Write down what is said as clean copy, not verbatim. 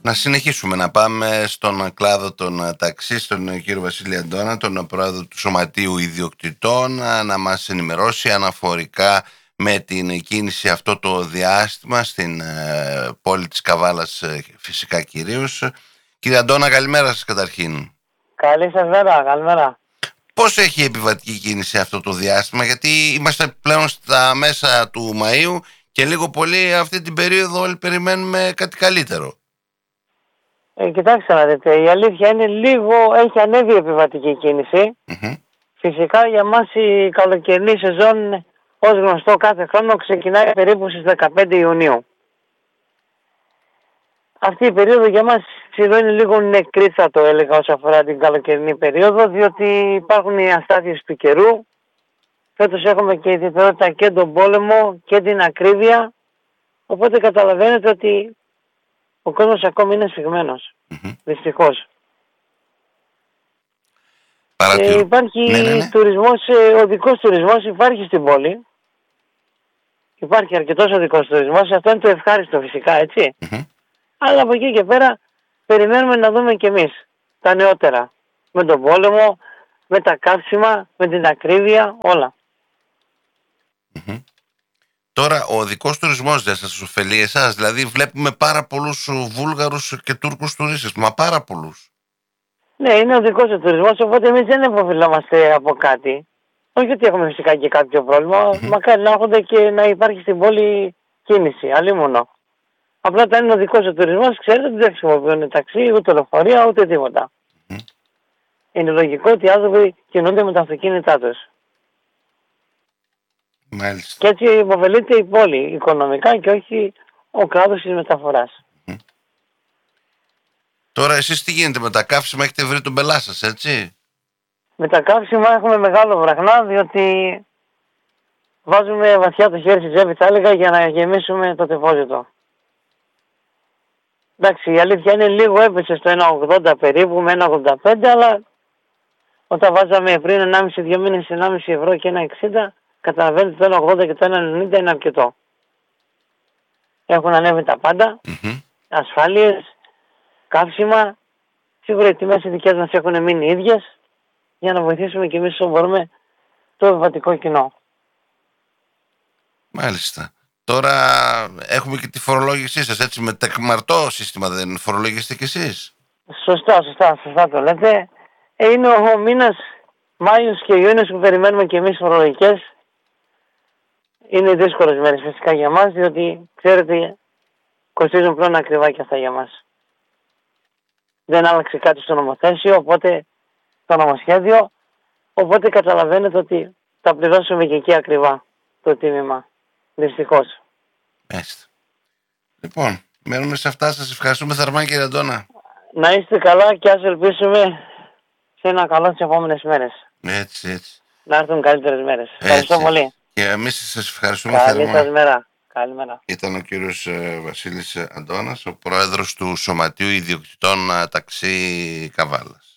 Να συνεχίσουμε να πάμε στον κλάδο των ταξί, στον κύριο Βασίλη Αντώνα, τον πρόεδρο του Σωματείου Ιδιοκτητών, να μας ενημερώσει αναφορικά με την κίνηση αυτό το διάστημα στην πόλη της Καβάλας, φυσικά κυρίως. Κύριε Αντώνα, καλημέρα σας καταρχήν. Καλή σας μέρα, καλημέρα. Πώς έχει η επιβατική κίνηση αυτό το διάστημα, γιατί είμαστε πλέον στα μέσα του Μαΐου και λίγο πολύ αυτή την περίοδο όλοι περιμένουμε κάτι καλύτερο. Κοιτάξτε να δείτε, η αλήθεια είναι έχει ανέβει η επιβατική κίνηση. Φυσικά για μας η καλοκαιρινή σεζόν, ως γνωστό, κάθε χρόνο ξεκινάει περίπου στις 15 Ιουνίου. Αυτή η περίοδο για μας είναι λίγο νεκρή, θα το έλεγα, όσο αφορά την καλοκαιρινή περίοδο, διότι υπάρχουν οι αστάθειες του καιρού. Φέτος έχουμε και ιδιαιτερότητα και τον πόλεμο και την ακρίβεια, οπότε καταλαβαίνετε ότι ο κόσμος ακόμη είναι σφιγμένος, δυστυχώς. Υπάρχει τουρισμός, οδικός τουρισμός υπάρχει στην πόλη. Υπάρχει αρκετός οδικός τουρισμός, αυτό είναι το ευχάριστο φυσικά, έτσι. Αλλά από εκεί και πέρα περιμένουμε να δούμε κι εμείς τα νεότερα. Με τον πόλεμο, με τα καύσιμα, με την ακρίβεια, όλα. Τώρα, ο οδικός τουρισμός δεν σας ωφελεί εσάς? Δηλαδή βλέπουμε πάρα πολλούς Βούλγαρους και Τούρκους τουρίστες, μα πάρα πολλούς. Ναι, είναι οδικός ο τουρισμός, οπότε εμείς δεν υποφελόμαστε από κάτι. Όχι ότι έχουμε φυσικά και κάποιο πρόβλημα, μακάρι να έρχονται και να υπάρχει στην πόλη κίνηση, αλλήμονο. Απλά όταν είναι οδικός ο τουρισμός, ξέρετε ότι δεν χρησιμοποιούν ταξί, ούτε λεωφορεία, ούτε τίποτα. Είναι λογικό ότι οι άνθρωποι κινούνται με τα αυτοκίνητά τους. Μάλιστα. Και έτσι υποφελείται η πόλη οικονομικά και όχι ο κράτος της μεταφοράς. Τώρα εσείς τι γίνεται με τα καύσιμα, έχετε βρει τον πελά σας, έτσι? Με τα καύσιμα έχουμε μεγάλο βραχνά, διότι βάζουμε βαθιά το χέρι στη τσέπη, θα έλεγα, για να γεμίσουμε το τεπόζιτο. Εντάξει, η αλήθεια είναι λίγο έπεσε στο 1,80 περίπου με 1,85, αλλά όταν βάζαμε πριν 1,5-2 μήνες 1,5 ευρώ και 1,60, καταλαβαίνετε το 1,80 και το 1,90 είναι αρκετό. Έχουν ανέβει τα πάντα, ασφάλειες, καύσιμα, σίγουρα οι τιμές οι δικές μας έχουν μείνει ίδιες, για να βοηθήσουμε και εμείς όσο μπορούμε το επιβατικό κοινό. Μάλιστα. Τώρα έχουμε και τη φορολόγησή σας, έτσι, με τεκμαρτό σύστημα δεν φορολογήσετε κι εσείς? Σωστά το λέτε. Είναι ο μήνας Μάιος και Ιούνιος που περιμένουμε και εμείς φορολογικές. Είναι δύσκολες μέρες φυσικά για μας, διότι ξέρετε κοστίζουν πλέον ακριβά και αυτά για μας. Δεν άλλαξε κάτι στο νομοθέσιο, οπότε το νομοσχέδιο, οπότε καταλαβαίνετε ότι θα πληρώσουμε και εκεί ακριβά το τίμημα. Δυστυχώς. Μάλιστα. Λοιπόν, μένουμε σε αυτά. Σας ευχαριστούμε θερμά, κύριε Αντώνα. Να είστε καλά και ας ελπίσουμε σε ένα καλό τις επόμενες μέρες. Έτσι. Να έρθουν καλύτερες μέρες. Ευχαριστώ πολύ. Και εμείς σας ευχαριστούμε θερμά. θερμά. Καλή σας μέρα. Καλημέρα. Ήταν ο κύριος Βασίλης Αντώνας, ο πρόεδρος του Σωματείου Ιδιοκτητών Ταξί Καβάλας.